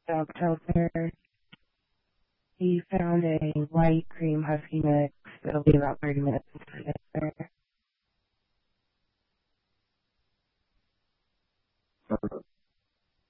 October. He found a white cream husky mix. It'll be about 30 minutes until it gets there.